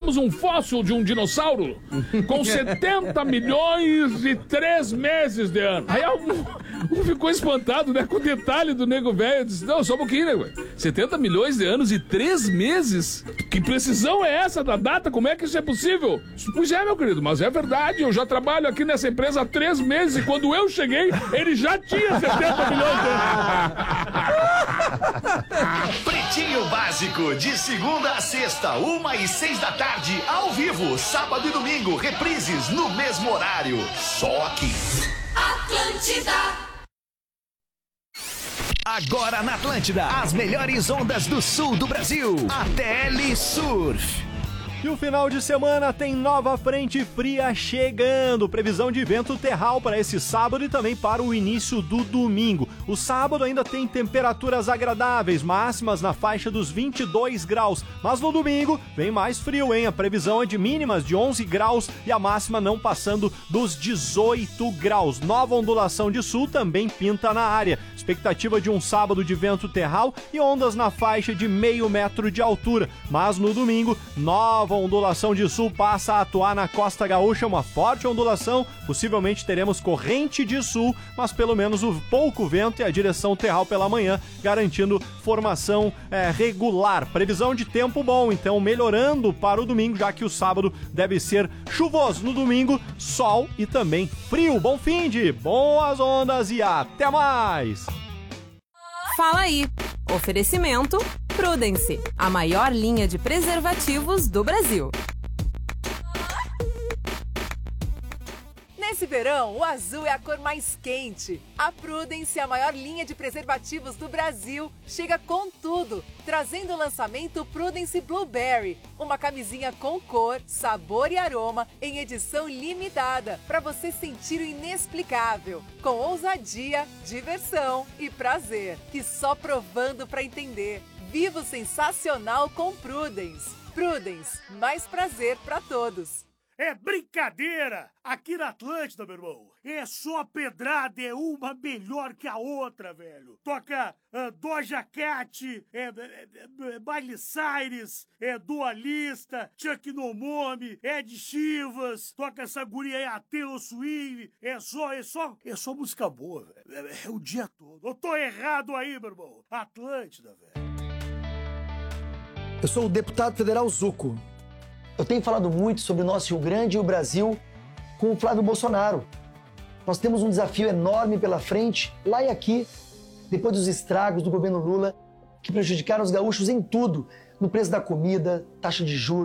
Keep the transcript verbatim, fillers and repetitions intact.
achamos um fóssil de um dinossauro com setenta milhões e três meses de ano. Aí um, um ficou espantado, né, com o detalhe do nego velho. Disse, não, só um pouquinho, nego. setenta milhões de anos e três meses? Que precisão é essa da data? Como é que isso é possível? Pois é, meu querido, mas é verdade. Eu já trabalho aqui nessa empresa há três meses e quando eu cheguei, ele já tinha setenta milhões de anos. Pretinho Básico, de segunda a sexta, uma e seis da tarde, ao vivo, sábado e domingo, reprises no mesmo horário. Só aqui. Atlântida. Agora na Atlântida, as melhores ondas do sul do Brasil. A T L Surf. E o final de semana tem nova frente fria chegando. Previsão de vento terral para esse sábado e também para o início do domingo. O sábado ainda tem temperaturas agradáveis, máximas na faixa dos vinte e dois graus. Mas no domingo vem mais frio, hein? A previsão é de mínimas de onze graus e a máxima não passando dos dezoito graus. Nova ondulação de sul também pinta na área. Expectativa de um sábado de vento terral e ondas na faixa de meio metro de altura. Mas no domingo, nova ondulação de sul passa a atuar na Costa Gaúcha, uma forte ondulação, possivelmente teremos corrente de sul, mas pelo menos o pouco vento e a direção terral pela manhã, garantindo formação é, regular. Previsão de tempo bom, então melhorando para o domingo, já que o sábado deve ser chuvoso. No domingo, sol e também frio. Bom fim de boas ondas e até mais! Fala aí! Oferecimento Prudence, a maior linha de preservativos do Brasil. Nesse verão, o azul é a cor mais quente. A Prudence, a maior linha de preservativos do Brasil, chega com tudo, trazendo o lançamento Prudence Blueberry, uma camisinha com cor, sabor e aroma em edição limitada, para você sentir o inexplicável, com ousadia, diversão e prazer, que só provando para entender. Viva o sensacional com Prudence. Prudence, mais prazer para todos. É brincadeira! Aqui na Atlântida, meu irmão, é só pedrada, é uma melhor que a outra, velho. Toca uh, Doja Cat, é, é, é, Miley Cyrus, é Dualista, Chuck Nomomi, Ed Chivas, toca essa guria aí, a Taylor Swift, é só, é só, é só música boa, velho. É, é o dia todo. Eu tô errado aí, meu irmão. Atlântida, velho. Eu sou o deputado federal Zuco. Eu tenho falado muito sobre o nosso Rio Grande e o Brasil com o Flávio Bolsonaro. Nós temos um desafio enorme pela frente, lá e aqui, depois dos estragos do governo Lula, que prejudicaram os gaúchos em tudo, no preço da comida, taxa de juros,